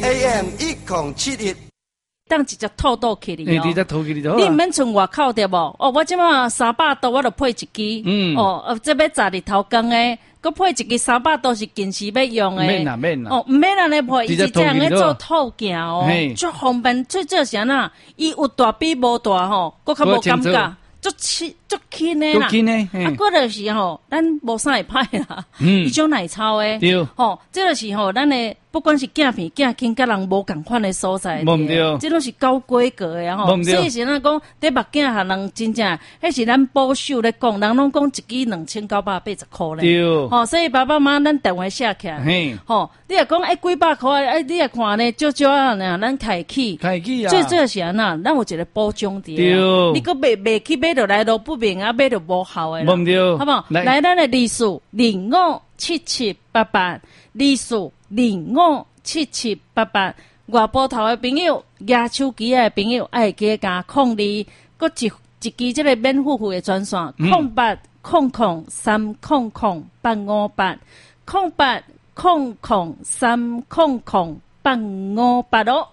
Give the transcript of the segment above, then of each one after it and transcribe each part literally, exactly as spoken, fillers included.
A M 一零七一。 当直接套倒去哩哦， 直接套去哩就好。 你唔免从外口对无？哦，我即马三百度，我就配一支。嗯。哦，呃，这要炸日头光诶，佮配一支三百度是近时要用诶。 免啦免啦。 哦，唔免安尼配，伊是这样诶做套件哦，足方便。最最啥呐？伊有大比无大吼，佮较无感觉。足轻足轻诶啦，啊，嗰就是吼，咱无啥会歹啦，伊种奶草诶，吼，这就是吼，咱诶不管是镜片、镜轻，甲人无共款诶所在，对，这拢是高规格诶吼，所以是咱讲，伫目镜下人真正，迄是咱保守咧讲，人拢讲一支两千九百八十箍咧，吼，所以爸爸妈妈咱电话写起来，吼，你若讲诶几百箍诶，诶，你若看咧，少少啊，咱开起， 开起啊， 最最是安那，咱有一个保障伫，你佫卖卖去买。来路不明啊，买就无效诶啦，好不好？来，咱的历史零五七七八八，历史零五七七八八。外埔头的朋友，举手机的朋友，爱记加控你，搁一一支这个免付费的专线，空八空空三空空八五八，空八空空三空空八五八哦。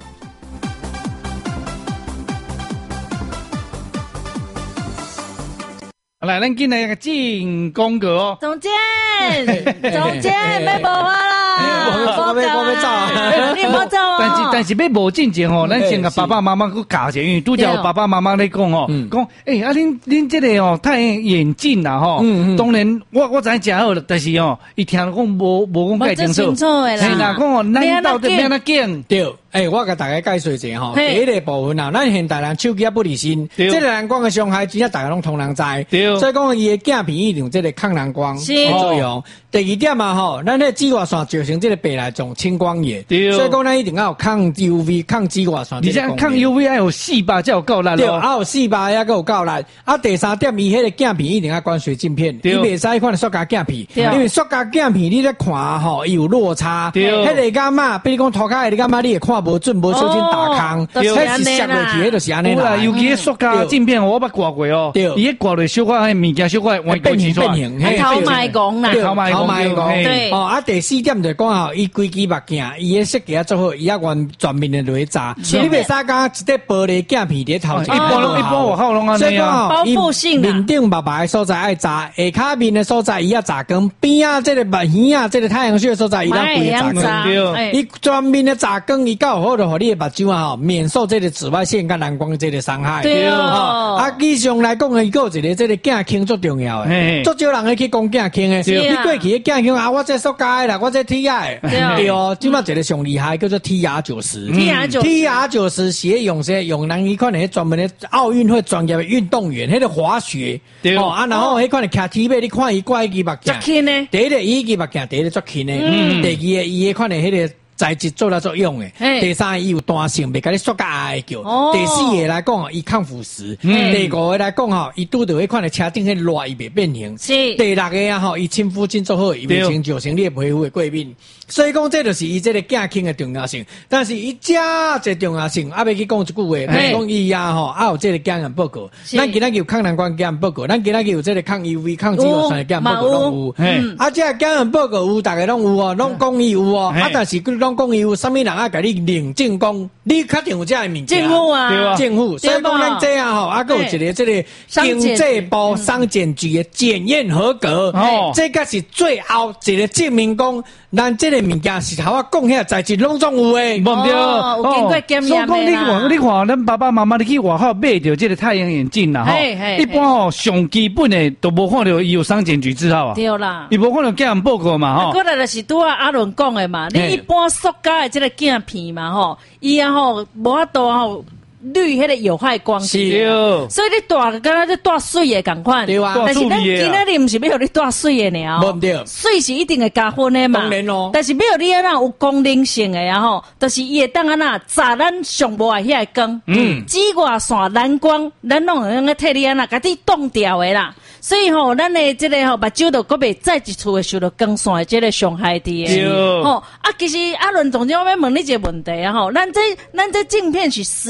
来，咱进来个进广告哦。 总监，总监，要无话啦， 我要我要走啊， 你莫走啊。 但是但是要无进前吼，咱先甲爸爸妈妈去教一下，因为拄则爸爸妈妈咧讲吼，讲诶啊，恁恁这个哦太阳眼镜啦吼，当然我我知真好，但是哦，伊听讲无无讲介清楚， 是啦，讲哦，咱到底要哪镜对。诶、欸，我甲大家解释一下吼，第一个部分啊，咱现代人手机啊不离身，这个蓝光的伤害，真正大家拢通人知，所以讲伊的镜片一定有这个抗蓝光作用。第二点啊吼，咱迄紫外线造成这个白内障、青光眼，所以讲咱一定要有抗 U V、抗紫外线。 而且抗 U V 还有四百才有够力咯， 对，还有四百还有够力。啊，第三点，伊迄个镜片一定要关水镜片，伊袂使看塑胶镜片，因为塑胶镜片你咧看吼，伊有落差，迄个感嘛，比如讲涂骹的感嘛，你会看无准，无小心打空，迄是摔落去，迄就是安尼啦。 尤其塑胶镜片，我捌挂过哦，伊迄挂落小可迄物件小可换变形变形， 头卖讲啦， 头卖讲，对。哦，啊，第四点就讲吼，伊规支目镜，伊诶设计啊做好，伊啊完全面诶落炸，你袂使讲一块玻璃镜片伫头前， 一般一般外口拢安尼啊。 包覆性啊， 面顶白白诶所在爱炸，下骹面诶所在伊啊炸光，边啊这个目耳啊这个太阳穴所在伊啊规炸光，伊全面诶炸光，伊够好就互你诶目睭啊吼免受这个紫外线甲蓝光这个伤害。 对哦， 啊，以上来讲诶，伊有一个这个镜轻最重要诶，足少人会去讲镜轻诶，你过去诶镜轻啊，我这塑胶诶啦，我这 T R 对哦，即摆一个上厉害叫做 T R 九十 ，T R 九十 ，T R 九十是用些用人伊款诶专门诶奥运会专业诶运动员，迄个滑雪，对哦，啊，然后迄款诶骑 T 尾，你看伊挂伊支目镜， 足轻诶， 第一个伊支目镜，第一个足轻诶，第二个伊迄款诶迄个。材质做来作用诶，第三伊有弹性，袂甲你塑胶挨叫。第四个来讲，伊抗腐蚀。第五个来讲吼，伊拄到迄款诶车顶迄热，伊袂变形。第六个啊吼，伊亲肤真做好，伊袂成造成你皮肤诶过敏。所以讲，这就是伊这个镜轻诶重要性。但是伊遮侪重要性，啊，要去讲一句话，讲伊啊吼，啊有这个镜眼报告。咱今仔有抗蓝光镜眼报告，咱今仔有这个抗 U V、抗紫外线镜眼报告拢有。啊，这个镜眼报告有，大家拢有哦，拢讲伊有哦。啊，但是拢讲伊有啥物人啊？甲你认证讲，你确定有这个物件？ 政府啊， 对啊，政府。所以讲咱这样吼，啊，还有一个这个经济部商检局的检验合格，哦，这个是最后一个证明讲，咱这个物件是头啊讲遐材质拢总有诶， 无对， 有经过检验所以讲你看，你看，咱爸爸妈妈你去外口买着这个太阳眼镜啦，吼，一般吼上基本的都无看到伊有商检局字号啊， 对啦， 伊无看到检验报告嘛，吼。 过来就是拄啊阿伦讲的嘛，你一般塑胶的这个镜片嘛，吼，伊啊吼无法度吼。滤迄个有害光线，所以你戴个敢若你戴水的共款， 对啊。 但是咱今仔日毋是要互你戴水的尔， 无对， 水是一定会加分的嘛。 当然咯。 但是要你安那有功能性的啊吼，就是伊会当安那炸咱上无爱遐个光，嗯，紫外线蓝光，咱拢会用个替你安那甲你冻掉的啦。所以吼，咱的这个吼目睭就搁袂再一次会受到光线的这个伤害的。吼啊，其实阿伦总监，我要问你一个问题啊吼，咱这咱这镜片是十一层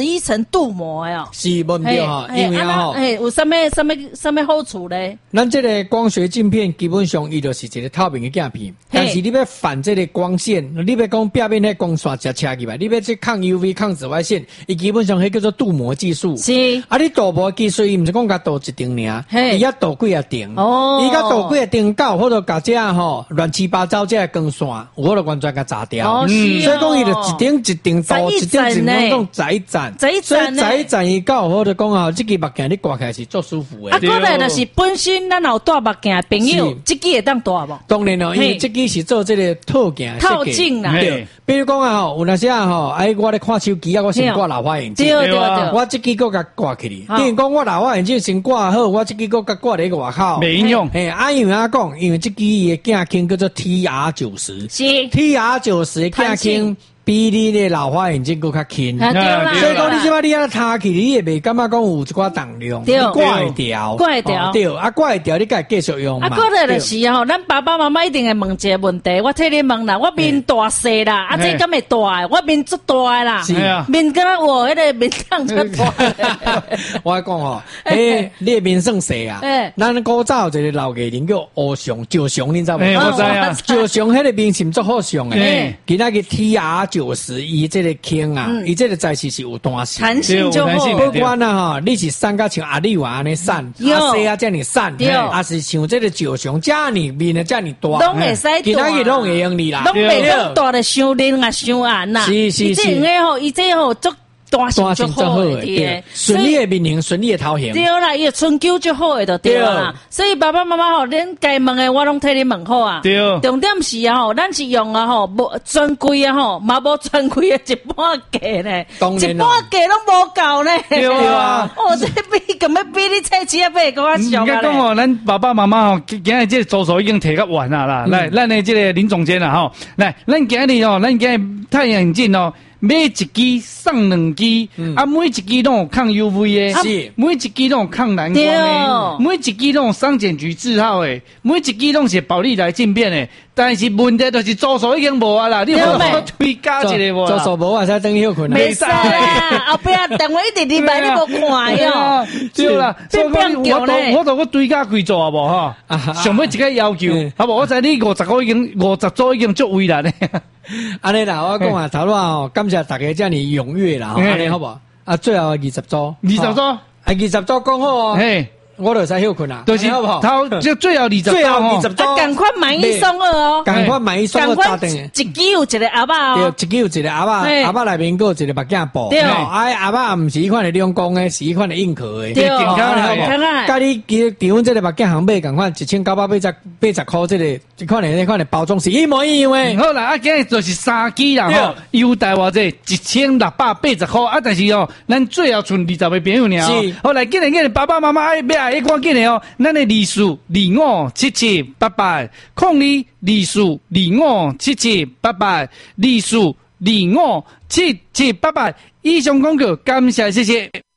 成镀膜哟。 是问题哈，因为啊吼， 哎，有什么什么什么好处咧？ 咱这个光学镜片基本上伊就是一个透明的镜片，但是你要反这个光线，你要讲表面那光线直切去吧，你要去抗 U V、抗紫外线，伊基本上迄叫做镀膜技术。 是， 啊，你镀膜技术伊毋是讲甲镀一顶尔，伊要镀几啊顶。 哦， 伊甲镀几啊顶到，或者甲这吼乱七八糟这光线，我就完全甲炸掉。 哦，是嗯，所以讲伊就一顶一顶镀，一顶一顶拢在一盏， 在一盏， 所以在一盏伊到，或者讲啊，这个目镜你挂起来是足舒服的。 啊，过来就是本身咱有戴目镜的朋友，这个会当戴无？ 当然咯，因为这个是做这个透镜透镜啦。 对，比如讲啊吼，有那些啊吼，哎，我咧看手机啊，我先挂老花眼镜， 对对对， 我这个个甲挂起哩。等于讲我老花眼镜先挂好，我这个个甲挂咧个外口， 没用。 嘿，啊，因为啊讲，因为这个的镜镜叫做 T R 九十， 是 T R 九十的镜镜。比你的老花眼镜更较轻， 所以讲你即摆你啊擦起，你也袂感觉讲有一寡重量，你挂会掉， 挂会掉， 对，啊挂会掉，你该继续用嘛。 啊，过来就是吼，咱爸爸妈妈一定会问一个问题，我替你问啦，我面大细啦，啊，这敢会大？我面足大啦， 是啊， 面敢若我迄个面长足大。 我讲吼，诶，你面算细啊，咱古早有一个老艺人叫欧雄、赵雄，你知无？ 我知啊， 赵雄迄个面是足好上诶，其他个 T R。九十，伊这个轻啊，伊、嗯、这个材质是有弹性， 弹性就好。 不管啊哈，你是散甲像阿里娃安尼散，阿西啊这样散，还是像这个九雄这样面的这样大， 拢会使大， 其他个拢会用你啦， 拢袂讲大的伤灵啊伤暗呐。 是是是， 伊这吼，伊这吼足。大型就好诶， 顺利的面型，顺利的头型。 对啦，伊春秋就好诶，就对啦。所以爸爸妈妈吼，恁该问诶，我拢替你问好啊。 对。 重点是啊吼，咱是用啊吼，无专柜啊吼，嘛无专柜诶一半价呢，一半价拢无够呢。 对啊。 哦，这比根本比你菜市啊买更较俗啊。 应该讲吼，咱爸爸妈妈吼，今日这周数已经摕甲完啊啦。来，咱诶这个林总监啊吼，来，咱今日吼，咱今日太阳眼镜哦。买一支送两支，嗯、啊，每一支拢有抗 U V 的， 是每一支拢有抗蓝光的，每一支拢有商检局字号的，每一支拢是保利来镜片的。但是问题就是住宿已经无啊啦，你好好推加一个无啦。住宿无啊，才等休困啦。 没使啦，后壁电话一直入来，你无看哟。 对啦，所以讲我都我都我推加几组啊无哈，上尾一个要求，好无？我知你五十个已经五十组已经足位啦咧。 安尼啦，我讲啊，头啦吼，感谢大家这样踊跃啦，安尼好无？啊，最后二十组， 二十组， 啊，二十组讲好哦。嘿。我就使休困啦， 就是好不好？头就最后二十， 最后二十组， 赶快买一送二哦！ 赶快买一送二，打定。 一支有一个阿爸哦，对，一支有一个阿爸，阿爸内面有一个目镜布。对，哎，阿爸唔是迄款的两光的，是迄款的硬壳的。 对， 健康的好不好？甲你伫伫阮这个目镜行买，赶快一千九百八十八十块，这个这款的那款的包装是一模一样的。 好啦，啊，今日就是三支啦吼，优待我这一千六百八十块啊！但是哦，咱最后剩二十个朋友尔。是，好来，今日今日爸爸妈妈爱买爱赶紧的哦。咱的利数二五七七八八，空里利数二五七七八八，利数二五七七八八。以上广告，感谢谢谢。